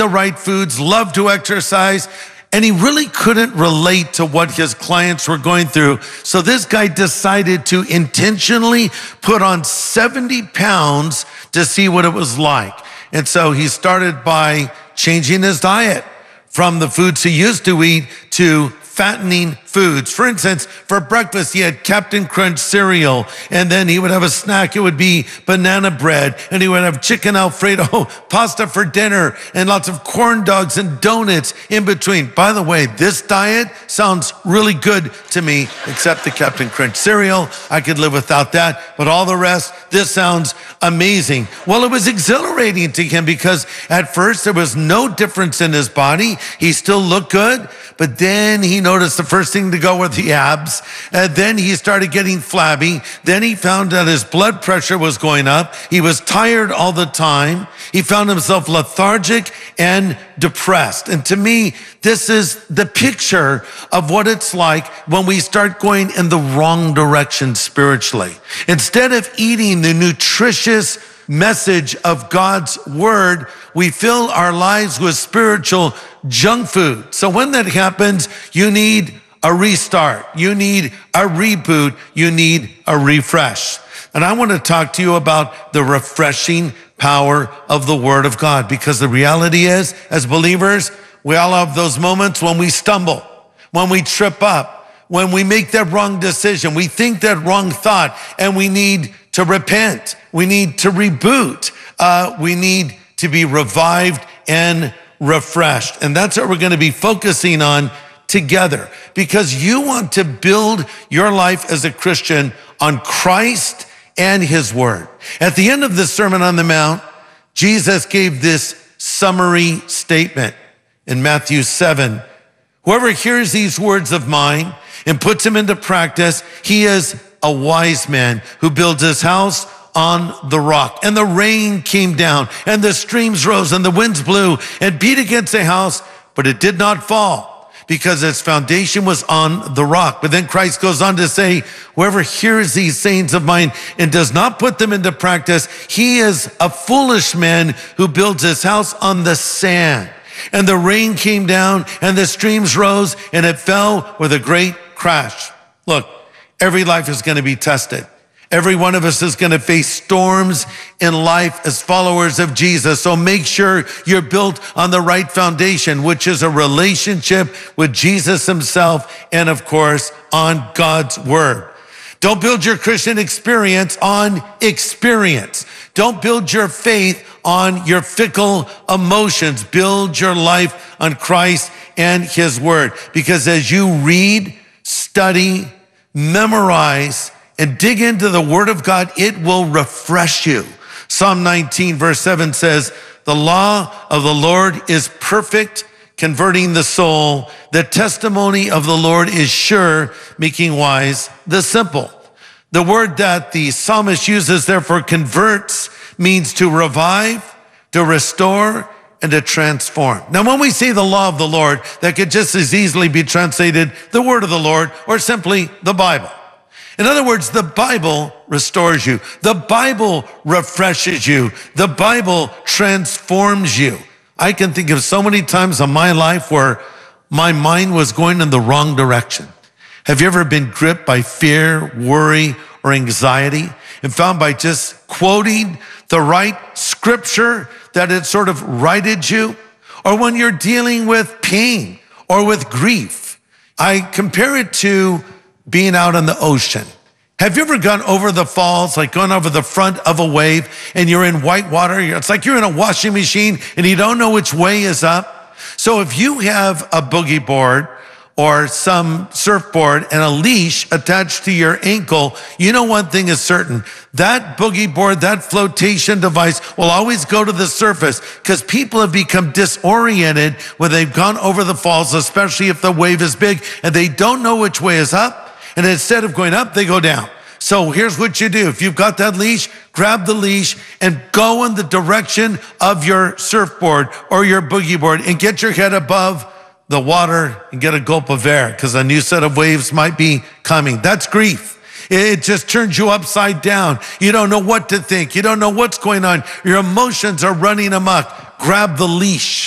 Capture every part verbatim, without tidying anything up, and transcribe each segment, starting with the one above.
the right foods, loved to exercise, and he really couldn't relate to what his clients were going through. So this guy decided to intentionally put on seventy pounds to see what it was like. And so he started by changing his diet from the foods he used to eat to fattening foods. For instance, for breakfast, he had Captain Crunch cereal, and then he would have a snack. It would be banana bread, and he would have chicken Alfredo pasta for dinner, and lots of corn dogs and donuts in between. By the way, this diet sounds really good to me, except the Captain Crunch cereal. I could live without that, but all the rest, this sounds amazing. Well, it was exhilarating to him because at first there was no difference in his body. He still looked good, but then he noticed the first thing to go were the abs. And then he started getting flabby. Then he found that his blood pressure was going up. He was tired all the time. He found himself lethargic and depressed. And to me, this is the picture of what it's like when we start going in the wrong direction spiritually. Instead of eating the nutritious message of God's word, we fill our lives with spiritual junk food. So when that happens, you need a restart. You need a reboot. You need a refresh. And I want to talk to you about the refreshing power of the word of God, because the reality is, as believers, we all have those moments when we stumble, when we trip up, when we make that wrong decision, we think that wrong thought, and we need to repent. We need to reboot. Uh, we need to be revived and refreshed. And that's what we're going to be focusing on together, because you want to build your life as a Christian on Christ and his word. At the end of the Sermon on the Mount, Jesus gave this summary statement in Matthew seven. Whoever hears these words of mine and puts them into practice, he is a wise man who builds his house on the rock. And the rain came down, and the streams rose, and the winds blew and beat against the house, but it did not fall, because its foundation was on the rock. But then Christ goes on to say, whoever hears these sayings of mine and does not put them into practice, he is a foolish man who builds his house on the sand. And the rain came down, and the streams rose, and it fell with a great crash. Look, every life is going to be tested. Every one of us is going to face storms in life as followers of Jesus. So make sure you're built on the right foundation, which is a relationship with Jesus himself and, of course, on God's word. Don't build your Christian experience on experience. Don't build your faith on your fickle emotions. Build your life on Christ and his word. Because as you read, study, memorize, and dig into the word of God, it will refresh you. Psalm nineteen verse seven says, the law of the Lord is perfect, converting the soul. The testimony of the Lord is sure, making wise the simple. The word that the psalmist uses there for converts means to revive, to restore, and to transform. Now, when we say the law of the Lord, that could just as easily be translated the word of the Lord or simply the Bible. In other words, the Bible restores you. The Bible refreshes you. The Bible transforms you. I can think of so many times in my life where my mind was going in the wrong direction. Have you ever been gripped by fear, worry, or anxiety and found by just quoting the right scripture that it sort of righted you? Or when you're dealing with pain or with grief, I compare it to being out on the ocean. Have you ever gone over the falls, like going over the front of a wave, and you're in white water? It's like you're in a washing machine and you don't know which way is up. So if you have a boogie board or some surfboard and a leash attached to your ankle, you know one thing is certain. That boogie board, that flotation device will always go to the surface, because people have become disoriented when they've gone over the falls, especially if the wave is big and they don't know which way is up. And instead of going up, they go down. So here's what you do. If you've got that leash, grab the leash and go in the direction of your surfboard or your boogie board and get your head above the water and get a gulp of air, because a new set of waves might be coming. That's grief. It just turns you upside down. You don't know what to think. You don't know what's going on. Your emotions are running amok. Grab the leash.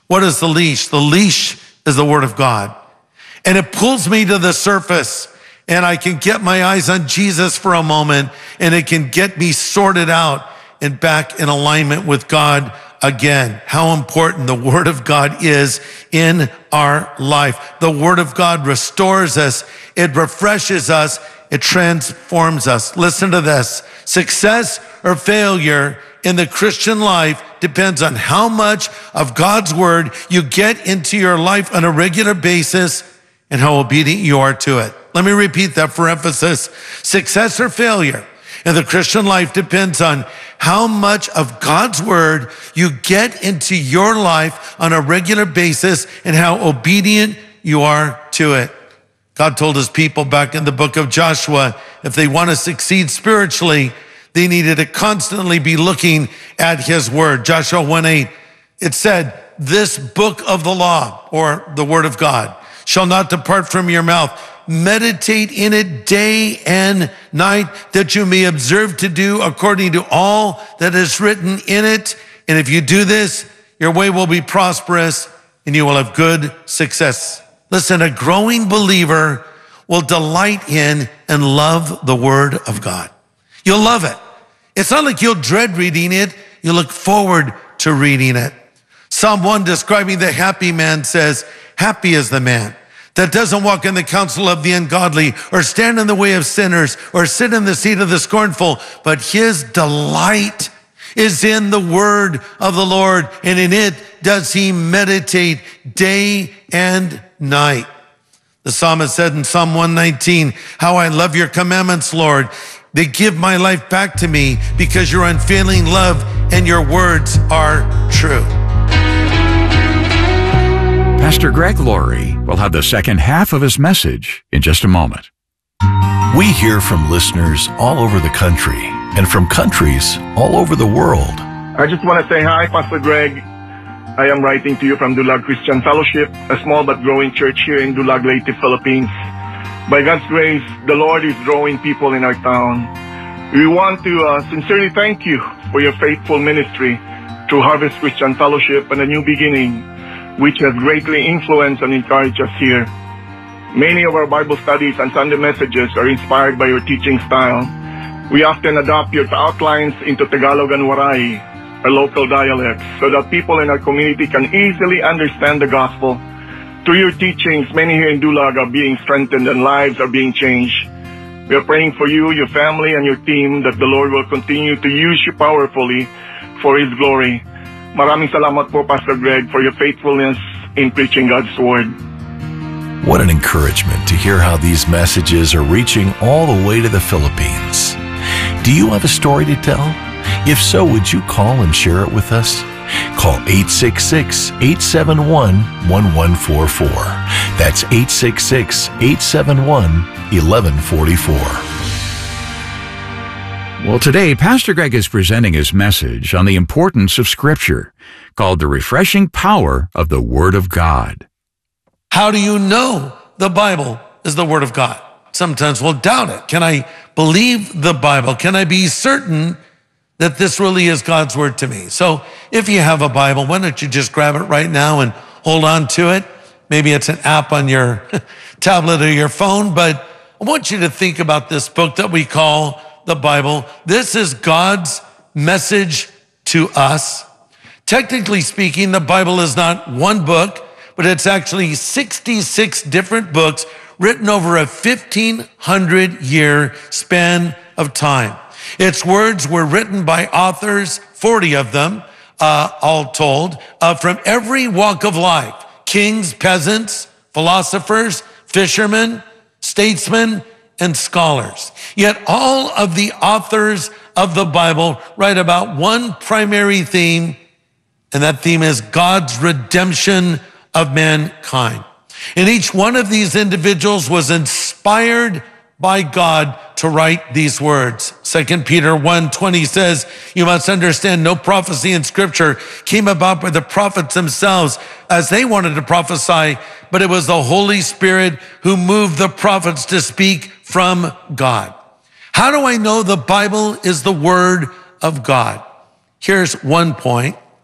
What is the leash? The leash is the word of God. And it pulls me to the surface, and I can get my eyes on Jesus for a moment, and it can get me sorted out and back in alignment with God again. How important the word of God is in our life. The word of God restores us. It refreshes us. It transforms us. Listen to this. Success or failure in the Christian life depends on how much of God's word you get into your life on a regular basis and how obedient you are to it. Let me repeat that for emphasis. Success or failure in the Christian life depends on how much of God's word you get into your life on a regular basis and how obedient you are to it. God told his people back in the book of Joshua, if they want to succeed spiritually, they needed to constantly be looking at his word. Joshua one eight, it said, this book of the law, or the word of God, shall not depart from your mouth. Meditate in it day and night, that you may observe to do according to all that is written in it. And if you do this, your way will be prosperous and you will have good success. Listen, a growing believer will delight in and love the word of God. You'll love it. It's not like you'll dread reading it. You look forward to reading it. Psalm one, describing the happy man, says, happy is the man that doesn't walk in the counsel of the ungodly, or stand in the way of sinners, or sit in the seat of the scornful, but his delight is in the word of the Lord, and in it does he meditate day and night. The psalmist said in Psalm one nineteen, how I love your commandments, Lord. They give my life back to me because your unfailing love and your words are true. Pastor Greg Laurie will have the second half of his message in just a moment. We hear from listeners all over the country and from countries all over the world. I just want to say hi, Pastor Greg. I am writing to you from Dulag Christian Fellowship, a small but growing church here in Dulag, Leyte, Philippines. By God's grace, the Lord is drawing people in our town. We want to uh, sincerely thank you for your faithful ministry through Harvest Christian Fellowship and A New Beginning, which has greatly influenced and encouraged us here. Many of our Bible studies and Sunday messages are inspired by your teaching style. We often adopt your outlines into Tagalog and Waray, our local dialects, so that people in our community can easily understand the gospel. Through your teachings, many here in Dulag are being strengthened and lives are being changed. We are praying for you, your family, and your team that the Lord will continue to use you powerfully for His glory. Maraming salamat po, Pastor Greg, for your faithfulness in preaching God's Word. What an encouragement to hear how these messages are reaching all the way to the Philippines. Do you have a story to tell? If so, would you call and share it with us? Call eight six six, eight seven one, one one four four. That's eight six six, eight seven one, one one four four. Well, today, Pastor Greg is presenting his message on the importance of Scripture, called The Refreshing Power of the Word of God. How do you know the Bible is the word of God? Sometimes we'll doubt it. Can I believe the Bible? Can I be certain that this really is God's word to me? So if you have a Bible, why don't you just grab it right now and hold on to it? Maybe it's an app on your tablet or your phone, but I want you to think about this book that we call the Bible. This is God's message to us. Technically speaking, the Bible is not one book, but it's actually sixty-six different books written over a fifteen hundred year span of time. Its words were written by authors, forty of them, uh, all told, uh, from every walk of life: kings, peasants, philosophers, fishermen, statesmen, and scholars. Yet all of the authors of the Bible write about one primary theme, and that theme is God's redemption of mankind. And each one of these individuals was inspired by God to write these words. Second Peter one twenty says, you must understand no prophecy in Scripture came about by the prophets themselves as they wanted to prophesy, but it was the Holy Spirit who moved the prophets to speak from God. How do I know the Bible is the Word of God? Here's one point.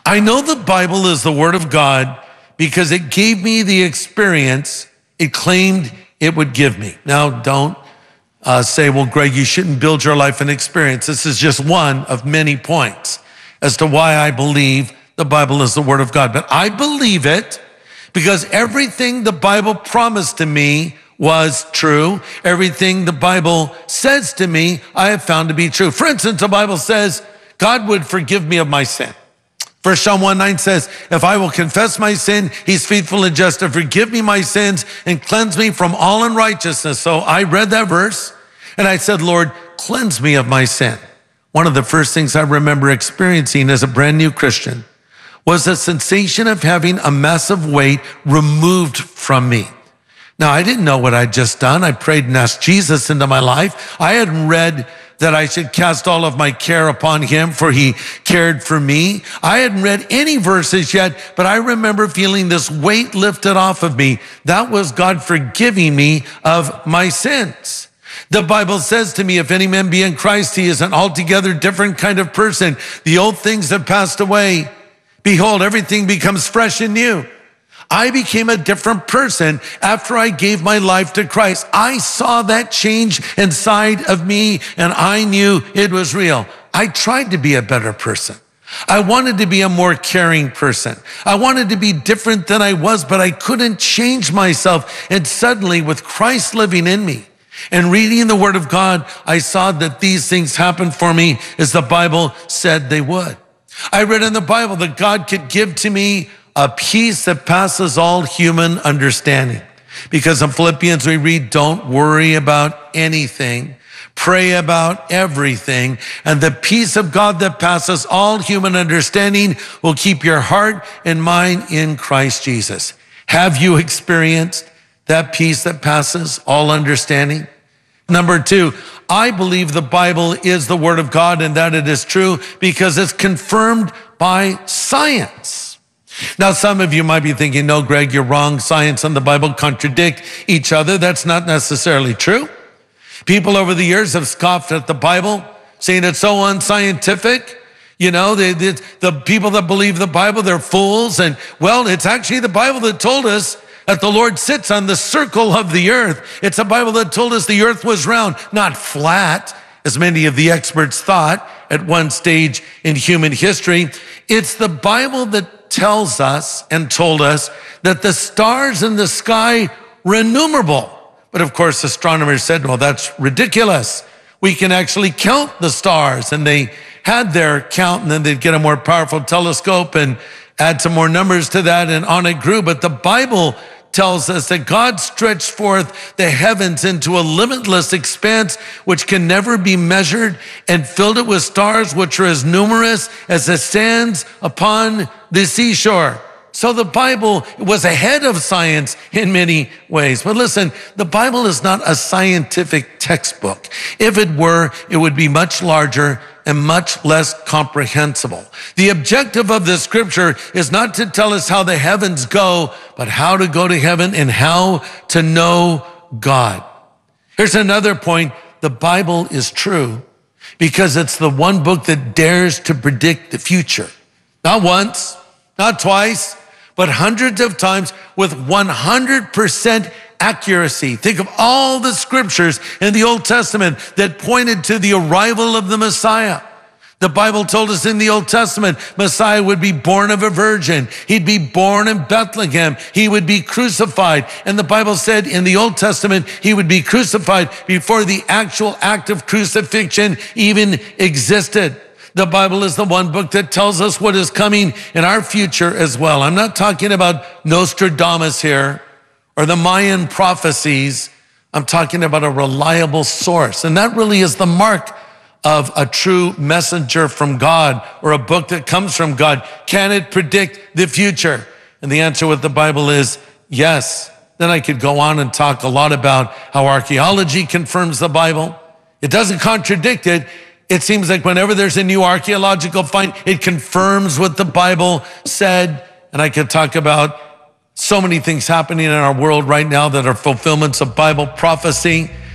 I know the Bible is the Word of God because it gave me the experience it claimed it would give me. Now, don't uh, say, well, Greg, you shouldn't build your life on experience. This is just one of many points as to why I believe the Bible is the Word of God. But I believe it because everything the Bible promised to me was true. Everything the Bible says to me, I have found to be true. For instance, the Bible says God would forgive me of my sin. First John one nine says, if I will confess my sin, he's faithful and just to forgive me my sins and cleanse me from all unrighteousness. So I read that verse and I said, Lord, cleanse me of my sin. One of the first things I remember experiencing as a brand new Christian was the sensation of having a massive weight removed from me. Now, I didn't know what I'd just done. I prayed and asked Jesus into my life. I hadn't read that I should cast all of my care upon him, for he cared for me. I hadn't read any verses yet, but I remember feeling this weight lifted off of me. That was God forgiving me of my sins. The Bible says to me, if any man be in Christ, he is an altogether different kind of person. The old things have passed away. Behold, everything becomes fresh and new. I became a different person after I gave my life to Christ. I saw that change inside of me and I knew it was real. I tried to be a better person. I wanted to be a more caring person. I wanted to be different than I was, but I couldn't change myself. And suddenly, with Christ living in me and reading the Word of God, I saw that these things happened for me as the Bible said they would. I read in the Bible that God could give to me a peace that passes all human understanding. Because in Philippians we read, don't worry about anything, pray about everything, and the peace of God that passes all human understanding will keep your heart and mind in Christ Jesus. Have you experienced that peace that passes all understanding? Number two, I believe the Bible is the Word of God and that it is true because it's confirmed by science. Now, some of you might be thinking, no, Greg, you're wrong. Science and the Bible contradict each other. That's not necessarily true. People over the years have scoffed at the Bible, saying it's so unscientific. You know, they, they, the people that believe the Bible, they're fools. And well, it's actually the Bible that told us that the Lord sits on the circle of the earth. It's a Bible that told us the earth was round, not flat, as many of the experts thought at one stage in human history. It's the Bible that tells us and told us that the stars in the sky were innumerable. But of course, astronomers said, well, that's ridiculous. We can actually count the stars. And they had their count, and then they'd get a more powerful telescope and add some more numbers to that, and on it grew. But the Bible tells us that God stretched forth the heavens into a limitless expanse which can never be measured and filled it with stars which are as numerous as the sands upon the seashore. So the Bible was ahead of science in many ways. But listen, the Bible is not a scientific textbook. If it were, it would be much larger and much less comprehensible. The objective of the scripture is not to tell us how the heavens go, but how to go to heaven and how to know God. Here's another point. The Bible is true because it's the one book that dares to predict the future. Not once, not twice, but hundreds of times with one hundred percent accuracy. Think of all the scriptures in the Old Testament that pointed to the arrival of the Messiah. The Bible told us in the Old Testament, Messiah would be born of a virgin. He'd be born in Bethlehem. He would be crucified. And the Bible said in the Old Testament, he would be crucified before the actual act of crucifixion even existed. The Bible is the one book that tells us what is coming in our future as well. I'm not talking about Nostradamus here or the Mayan prophecies. I'm talking about a reliable source. And that really is the mark of a true messenger from God or a book that comes from God. Can it predict the future? And the answer with the Bible is yes. Then I could go on and talk a lot about how archaeology confirms the Bible. It doesn't contradict it. It seems like whenever there's a new archaeological find, it confirms what the Bible said. And I could talk about so many things happening in our world right now that are fulfillments of Bible prophecy.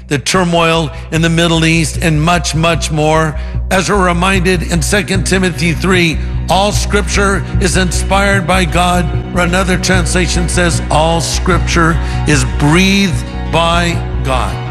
the turmoil in the Middle East, and much, much more. As we're reminded in Second Timothy three, all scripture is inspired by God, or another translation says all scripture is breathed by God.